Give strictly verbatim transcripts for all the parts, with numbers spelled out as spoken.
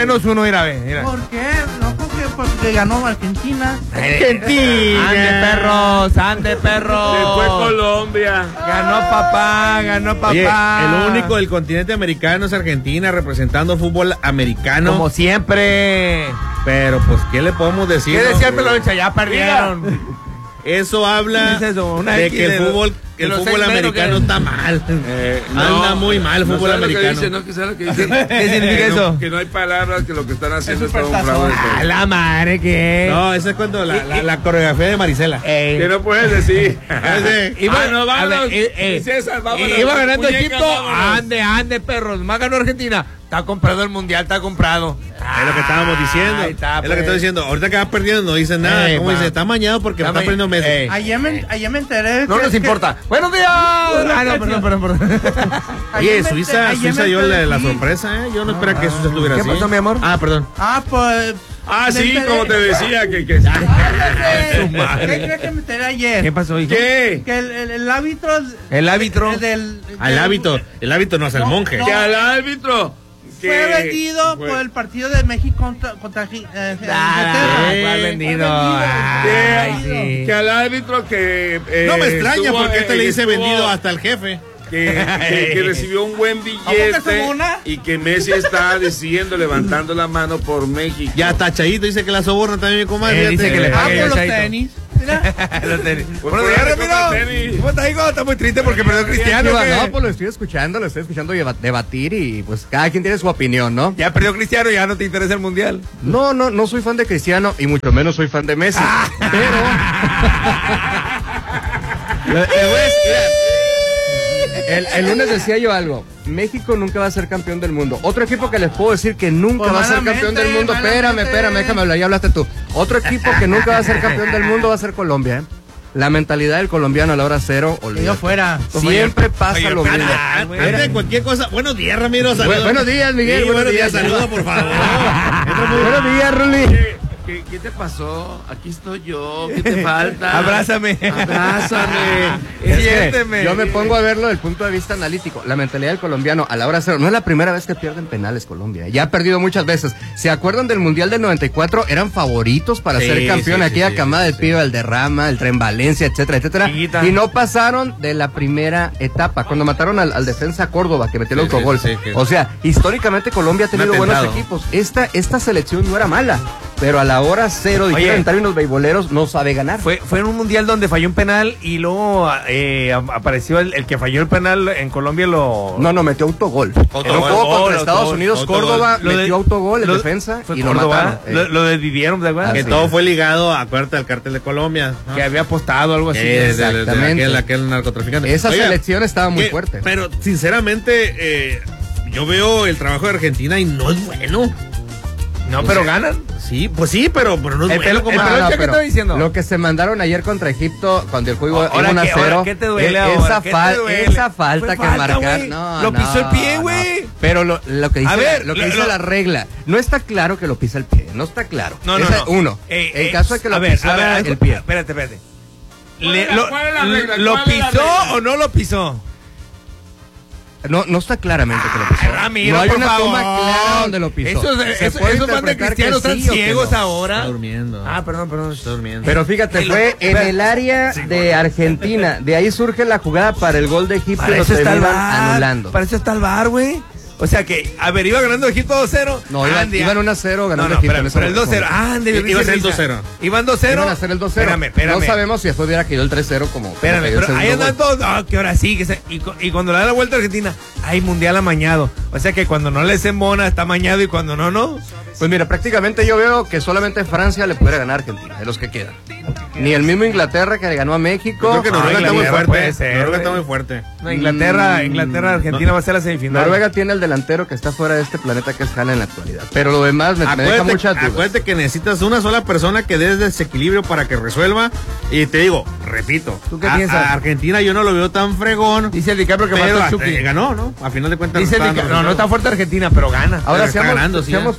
menos uno, mira, ve, mira. ¿Por qué? No, porque, porque ganó Argentina. Argentina. Ande, perros, ande, perros. Se fue Colombia. Ganó papá, ganó papá. Oye, el único del continente americano es Argentina, representando fútbol americano. Como siempre. Pero, pues, ¿qué le podemos decir? ¿Qué no? decía el Peloncha? Ya perdieron. Eso habla ¿Qué es eso? Una de X que el de- fútbol, de el los fútbol seis metros, americano ¿qué? está mal. Eh, Anda muy mal el no fútbol sabe lo que americano. dice, no, que sabe lo que dice. ¿Qué significa Que no- eso? Que no hay palabras, que lo que están haciendo es todo un supertazón. fraude. A la madre que. No, eso es cuando la, la, la coreografía de Marisela. Ey. Que no puedes decir. Ese- Iba, Ah, no, vámonos. a ver, eh, eh, César, vámonos. Iba ganando Muñeca, Egipto. vámonos. Ande, ande, perros. Más ganó Argentina. Está comprado el mundial, está comprado. Es lo que estábamos diciendo. Ahí está, es lo que pues. estoy diciendo. Ahorita que va perdiendo no dicen nada. Ey, ¿Cómo va. dice? Está mañado porque Está está ma- perdiendo Messi. Ey. Ayer me, ayer me enteré. No que- nos que- importa. Buenos días. Ah, no, perdón, perdón, perdón. ayer Oye, me Suiza, enteré- ayer Suiza me dio enteré- la, la sí. sorpresa, ¿eh? Yo no esperaba que Suiza estuviera ¿Qué así. pasó, mi amor? Ah, perdón. Ah, pues. Ah, me sí, enteré- como te decía, que... que... Cállate. Su madre. ¿Qué crees que me enteré ayer? ¿Qué pasó, hijo? ¿Qué? Que el, el, el árbitro. El árbitro. Del, Al del- hábito. El hábito no es el No, monje. no. Que al árbitro... Fue que- vendido fue- por el partido de México contra, contra eh, Ah, Inglaterra. ¿cuál Sí. vendido? Fue Ay, vendido. sí. Que al árbitro que... eh, No me extraña estuvo, porque este eh, le dice estuvo- vendido hasta el jefe. Que, que- que recibió un buen ¿Cómo que billete Sobona? y que Messi está diciendo, levantando la mano por México. Ya está Chayito, dice que la soborna también, comadre. Eh, dice fíjate. que le Ah, pague por el los chaito. tenis. Mira. Los tenis. Pues Buenos por días, ahí Ramiro. compra tenis. ¿Cómo estás, hijo? Está muy triste porque perdió Cristiano. Iba, ¿qué? no, pues lo estoy escuchando, lo estoy escuchando deba- debatir y pues cada quien tiene su opinión, ¿no? Ya perdió Cristiano, ya no te interesa el mundial. No, no, no soy fan de Cristiano y mucho menos soy fan de Messi. Pero Lo- le voy a decir, el, el lunes decía yo algo. México nunca va a ser campeón del mundo. Otro equipo que les puedo decir que nunca Pues va a ser malamente, campeón del mundo. Espérame, malamente. espérame, déjame hablar, ya hablaste tú. Otro equipo que nunca va a ser campeón del mundo va a ser Colombia, ¿eh? La mentalidad del colombiano a la hora cero, Que yo olvídate. fuera. Siempre pasa Oye, lo cara, mismo. ah, güey. Antes de cualquier cosa. Buenos días, Ramiro. Saludos. Bu- buenos días, Miguel, Sí, buenos buenos días. días. Saludos, por favor. Buenos días, Ruli. ¿Qué, qué, qué te pasó? Aquí estoy yo. ¿Qué te falta? Abrázame. Abrázame. Es que Siénteme. yo me pongo a verlo desde el punto de vista analítico. La mentalidad del colombiano a la hora cero. No es la primera vez que pierden penales Colombia. Ya ha perdido muchas veces. ¿Se acuerdan del Mundial del noventa y cuatro? Eran favoritos para Sí, ser campeón. sí, Aquella sí, camada sí, del sí. pibe Valderrama, el Tren Valencia, etcétera, etcétera. Chiquita. Y no pasaron de la primera etapa. Cuando mataron al, al defensa Córdoba, que metió el Sí, sí, autogol. sí, que- O sea, históricamente Colombia ha tenido Un buenos atentado. equipos. Esta, esta selección no era mala. Pero a la hora cero, Oye. dijeron en términos beisboleros, no sabe ganar. Fue, fue en un mundial donde falló un penal y luego eh, ap- apareció el, el que falló el penal en Colombia. Lo No, no, metió autogol. Autogol, En un juego autogol, contra Estados autogol, Unidos, autogol. Córdoba Lo de- metió autogol en lo- defensa fue y lo Córdoba, mataron. Eh, Lo, lo desvivieron, ¿te acuerdas? Que sí. todo fue ligado, acuérdate, al cártel de Colombia. ¿no? Que había apostado algo así. Eh, de- de- de Exactamente. aquel, aquel narcotraficante. Esa Oiga, selección estaba muy que- fuerte. Pero, sinceramente, eh, yo veo el trabajo de Argentina y no es bueno. No, pero ganan. Sí, pues sí, pero, pero no es El bueno. pelo- como- el No, Peluche, no, ¿qué pero estaba diciendo? Lo que se mandaron ayer contra Egipto cuando el juego Ahora iba uno a qué- ahora, cero. ¿qué te duele eh, ahora? Esa, ¿Qué te fal- duele? esa falta Fue que falta, marcar. güey. No, Lo no, pisó el pie, no. güey. Pero lo, lo que dice, A ver, lo que lo- dice lo- la regla, no está claro que lo pisa el pie. No está claro. No, no, Esa- no. Uno. Eh, en eh, caso de que lo a ver, pisara a ver, el pie. Espérate, espérate. ¿Cuál Le- es la- lo, cuál es la regla? ¿Lo ¿Cuál es la pisó regla? o no lo pisó? No, no está claramente que lo pisó. Ay, Ramiro, no hay por una favor. toma clara donde lo pisó. Esos, Se esos, puede esos van de interpretar que cristianos, están sí o que ciegos no. ahora. Está durmiendo. Ah, perdón, perdón. Está durmiendo. Pero fíjate, Y lo- fue en espera. el área de Argentina. De ahí surge la jugada para el gol de Egipto y Para lo eso está el terminan bar. anulando. Para eso está el bar, güey. O sea que, a ver, iba ganando Egipto dos cero. No, iban, Ande, iban uno a cero ganando No, no, Egipto. pero, en ese pero el dos cero. momento. Ande, Iba a ser el risa. dos cero. Iban dos cero. Iban a hacer el dos cero. Espérame, espérame. No sabemos si después hubiera caído el tres cero como. como Espérame, cayó el pero ahí segundo andan gol. todos. Ah, que ahora sí. Que se- y, cu- y cuando le da la vuelta a Argentina, hay mundial amañado. O sea que cuando no les embona, está amañado y cuando no, no. Pues mira, prácticamente yo veo que solamente Francia le puede ganar a Argentina, de los que quedan. Ni el mismo Inglaterra que le ganó a México. Yo creo que No, Noruega está muy Inglaterra fuerte. puede ser, Noruega está güey. muy fuerte. No, Inglaterra, Mm, Inglaterra, Argentina va a ser la semifinal. Noruega tiene el delantero que está fuera de este planeta que es Haaland en la actualidad. Pero lo demás me, me deja Acuérdate, muchas dudas. acuérdate que necesitas una sola persona que dé desequilibrio para que resuelva. Y te digo, repito, ¿Tú qué a, piensas? a Argentina yo no lo veo tan fregón. Dice el DiCaprio que Pero mató a hasta- Chucky. ganó, ¿no? A final de cuentas. Dice el está DiCaprio, dando no, no está resultados. fuerte Argentina, pero gana. Ahora Pero está seamos, ganando, sí, seamos ¿eh? francos,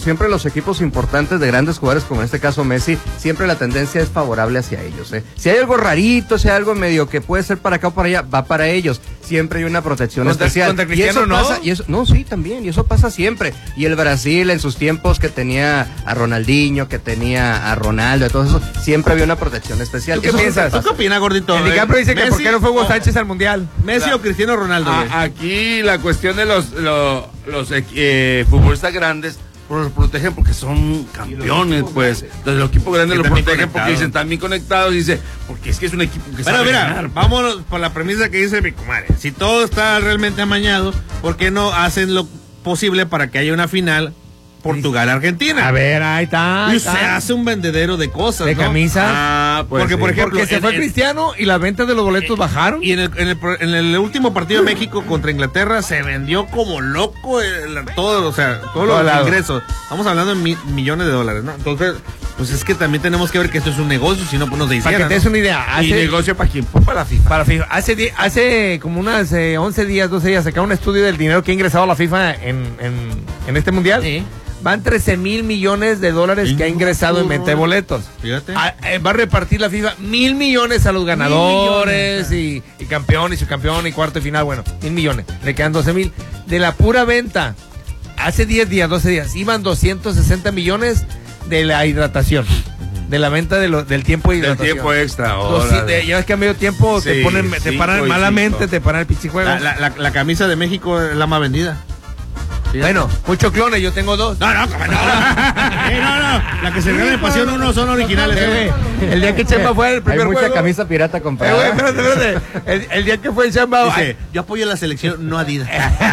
siempre los equipos importantes de grandes jugadores, como en este caso Messi, siempre la tendencia es favorable hacia ellos, ¿eh? Si hay algo rarito, si hay algo medio que puede ser para acá o para allá, va para ellos. Siempre hay una protección Contra- especial. contra y Cristiano, eso ¿no? pasa, y eso, no, sí, también, y eso pasa siempre. Y el Brasil en sus tiempos que tenía a Ronaldinho, que tenía a Ronaldo, y todo eso, siempre había una protección especial. ¿Tú qué Eso piensas? ¿Tú qué opinas, gordito? El DiCaprio dice que Messi por qué no fue Hugo o- Sánchez al mundial. ¿Messi o Cristiano Ronaldo? güey? A- aquí la cuestión de los, lo- los eh, futbolistas grandes pues, los protegen porque son campeones, pues. Entonces los equipos grandes Que los también protegen porque conectados. dicen también conectados, dice, porque es que es un equipo que Pero sabe mira, ganar. vámonos por la premisa que dice mi comadre. Si todo está realmente amañado, ¿por qué no hacen lo posible para que haya una final Portugal-Argentina? A ver, ahí está. ahí Y está. se hace un vendedero de cosas, De ¿no? camisas. Ah, pues porque, sí. por ejemplo, Porque se en- fue en- Cristiano y las ventas de los boletos bajaron. Y en el, en, el, pro- en el último partido de México contra Inglaterra se vendió como loco el- todo, o sea, todos los Todo lado. ingresos. Estamos hablando de mi- millones de dólares, ¿no? Entonces, pues es que también tenemos que ver que esto es un negocio, si no, pues nos Para que hicieran. te des una idea. ¿Y Hace, negocio para quién? Pues para la FIFA. para FIFA. Hace, di- hace como unas eh, once días, doce días, sacaron un estudio del dinero que ha ingresado a la FIFA en, en, en este mundial. Sí. Van trece mil millones de dólares que ha ingresado en venta de boletos. Fíjate. Ah, eh, va a repartir la FIFA mil millones a los ganadores y, y campeón y subcampeón y cuarto y final. Bueno, mil millones. Le quedan doce mil. De la pura venta, hace diez días, doce días, iban doscientos sesenta millones de la hidratación. De la venta de lo- del tiempo de Del hidratación. tiempo extra. Doci- ahora. de- ya ves que a medio tiempo te Sí, ponen, te cinco paran y malamente, cinco. te paran el pichijuego. La, la, la, la camisa de México es la más vendida. Bueno, muchos clones, yo tengo dos. No, no, como no. Eh, no, no. La que se regala en Pasión uno son originales. Eh, eh. güey, el día que Chamba fue el primer Hay mucha juego. camisa pirata Eh, güey, comprada. espérate, espérate. El, el día que fue Chamba. Dice, yo apoyo la selección, no Adidas.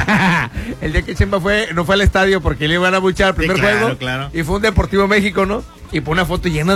El día que Chemba fue, no fue al estadio porque le iban a buchar el primer claro, juego. claro. Y fue un Deportivo México, ¿no? Y pone una foto llena